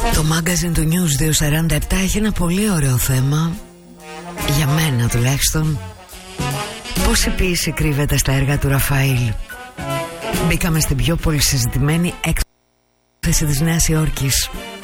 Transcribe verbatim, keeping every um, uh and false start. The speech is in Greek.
Το magazine του News διακόσια σαράντα επτά έχει ένα πολύ ωραίο θέμα, για μένα τουλάχιστον. Πόση ποίηση κρύβεται στα έργα του Ραφαήλ. Μπήκαμε στην πιο πολύ συζητημένη έκθεση της Νέας Υόρκης.